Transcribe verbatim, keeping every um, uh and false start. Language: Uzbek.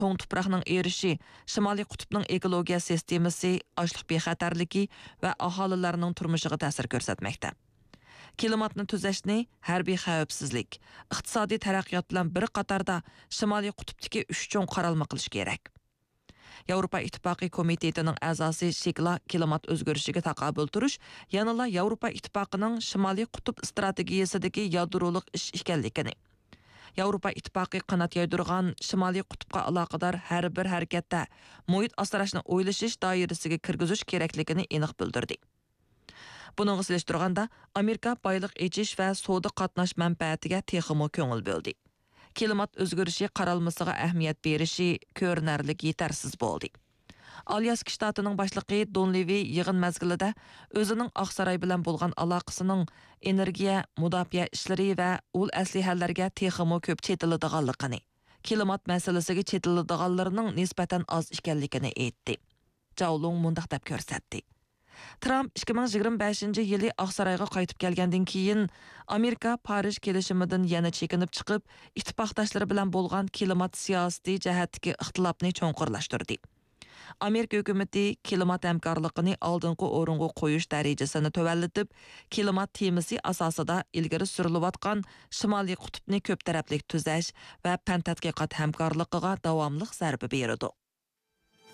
Тоң tuproqning erishi, Shimoliy qutbning ekologiya sistemasi, ochliq bexatarligi va aholilarning turmushiga ta'sir ko'rsatmoqda. Klimatni tuzashni harbiy xavfsizlik, iqtisodiy taraqqiyot bilan bir qatorda Shimoliy qutbdagi uch cho'ng qaralma qilish kerak. Yevropa İttifaqı komitetining a'zosi Shikla klimat o'zgarishiga taqobil turish, yanada Yevropa İttifaqıning Shimoliy qutb strategiyasidagi yadroliq ish ekanligini. Yevropa İttifaqı qanot yaydurgan Shimoliy qutbga aloqador har bir harakatda muhit asrashni o'ylashish doirasiga kirgizish kerakligini aniq bildirdi. Buningga solishtirganda Amerika boyliq echish va savdo qatnash manfaatiga texmo ko'ngil bo'ldi. Klimat o'zgarishi qaralmasiga ahamiyat berishi ko'rinarlik yetarsiz bo'ldi. Alyask shtatining boshlig'i Don Levy yig'in mazgilida o'zining Oqsaroy bilan bo'lgan aloqasining energiya, mudofaa ishlari va ul aslihalarga texmo ko'p chetiladiganligini, klimat masalasiga chetiladiganlarning nisbatan oz ekanligini aytdi. Javlong mundaq deb ko'rsatdi. Trump ikki ming yigirma beshinchi yili Oqsaroyga qaytib kelgandan keyin Amerika Parij kelishimidan yana chekinib chiqib, ittifoqdoshlari bilan bo'lgan klimat siyosiy jihatdagi ixtilofni cho'nqurlashtirdi. Amerika hukumati klimat hamkorligini oldingi o'ringa qo'yish darajasini tuvallatib, klimat temasi asosida ilgari surilayotgan Shimoliy qutbni ko'p tarafli tuzash va fan tadqiqot hamkorligiga davomli zarba berdi.